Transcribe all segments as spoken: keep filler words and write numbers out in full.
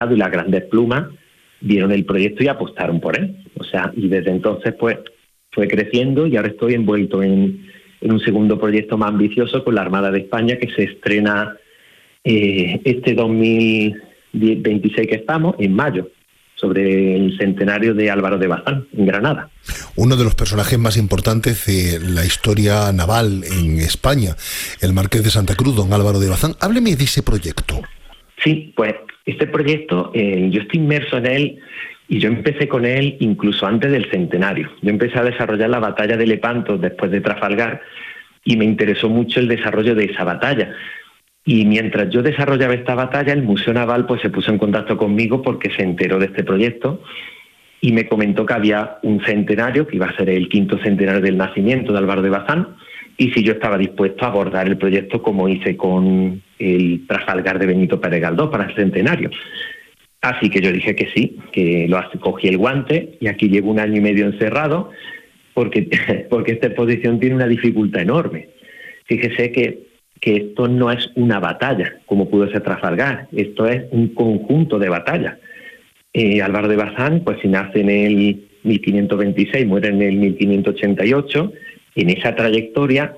y las grandes plumas vieron el proyecto y apostaron por él. O sea, y desde entonces pues fue creciendo y ahora estoy envuelto en, en un segundo proyecto más ambicioso con la Armada de España, que se estrena eh, este dos mil veintiséis que estamos, en mayo, sobre el centenario de Álvaro de Bazán, en Granada. Uno de los personajes más importantes de la historia naval en España, el Marqués de Santa Cruz, don Álvaro de Bazán. Hábleme de ese proyecto. Sí, pues este proyecto, eh, yo estoy inmerso en él y yo empecé con él incluso antes del centenario. Yo empecé a desarrollar la batalla de Lepanto después de Trafalgar y me interesó mucho el desarrollo de esa batalla. Y mientras yo desarrollaba esta batalla, el Museo Naval pues se puso en contacto conmigo porque se enteró de este proyecto y me comentó que había un centenario, que iba a ser el quinto centenario del nacimiento de Álvaro de Bazán, y si yo estaba dispuesto a abordar el proyecto como hice con el Trafalgar de Benito Pérez Galdós para el centenario. Así que yo dije que sí, que lo cogí el guante y aquí llevo un año y medio encerrado porque, porque esta exposición tiene una dificultad enorme. Fíjese que, que esto no es una batalla, como pudo ser Trafalgar, esto es un conjunto de batallas. Eh, Álvaro de Bazán, pues si nace en el mil quinientos veintiséis, muere en el mil quinientos ochenta y ocho, en esa trayectoria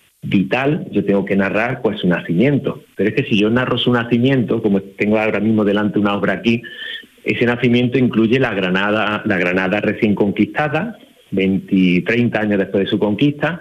vital yo tengo que narrar pues su nacimiento. Pero es que si yo narro su nacimiento, como tengo ahora mismo delante una obra aquí, ese nacimiento incluye la Granada, la Granada recién conquistada, veinte, treinta años después de su conquista,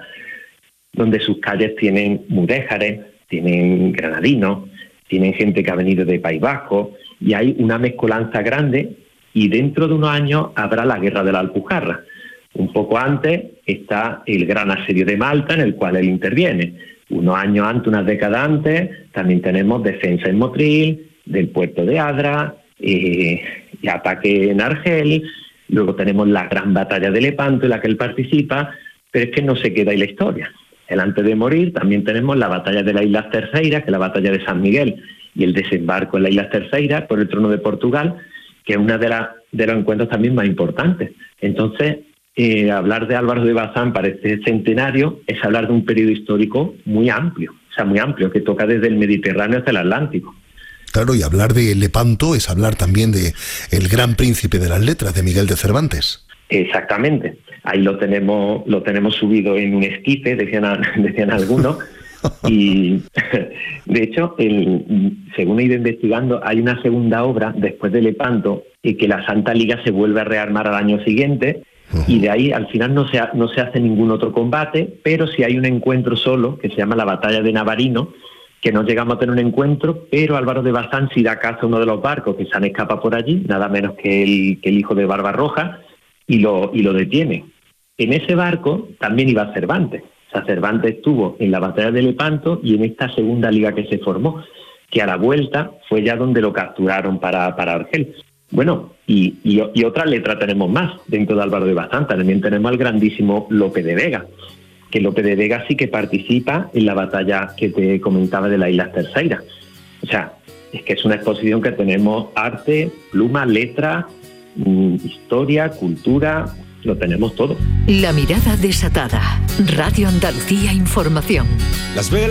donde sus calles tienen mudéjares, tienen granadinos, tienen gente que ha venido de País Vasco, y hay una mezcolanza grande, y dentro de unos años habrá la Guerra de la Alpujarra. Un poco antes está el gran asedio de Malta, en el cual él interviene. Unos años antes, unas décadas antes, también tenemos defensa en Motril, del puerto de Adra, eh, y ataque en Argel. Luego tenemos la gran batalla de Lepanto, en la que él participa, pero es que no se queda ahí la historia. El antes de morir también tenemos la batalla de las Islas Terceiras, que es la batalla de San Miguel, y el desembarco en las Islas Terceiras por el trono de Portugal, que es una de, la, de los encuentros también más importantes. Entonces, Eh, hablar de Álvaro de Bazán para este centenario es hablar de un periodo histórico muy amplio, o sea, muy amplio, que toca desde el Mediterráneo hasta el Atlántico. Claro, y hablar de Lepanto es hablar también de el gran príncipe de las letras, de Miguel de Cervantes. Exactamente, ahí lo tenemos lo tenemos subido en un esquife, decían, decían algunos, y de hecho, el, según he ido investigando, hay una segunda obra después de Lepanto, y que la Santa Liga se vuelve a rearmar al año siguiente, y de ahí al final no se, ha, no se hace ningún otro combate, pero sí hay un encuentro solo, que se llama la Batalla de Navarino, que no llegamos a tener un encuentro, pero Álvaro de Bazán sí da caza a uno de los barcos que se han escapado por allí, nada menos que el, que el hijo de Barbarroja, y lo, y lo detiene. En ese barco también iba Cervantes. O sea, Cervantes estuvo en la Batalla de Lepanto y en esta segunda liga que se formó, que a la vuelta fue ya donde lo capturaron para, para Argel. Bueno, y, y, y otra letra tenemos más dentro de Álvaro de Bazán. También tenemos al grandísimo Lope de Vega, que Lope de Vega sí que participa en la batalla que te comentaba de las Islas Terceiras. O sea, es que es una exposición que tenemos arte, pluma, letra, mmm, historia, cultura, lo tenemos todo. La mirada desatada. Radio Andalucía Información. Las velas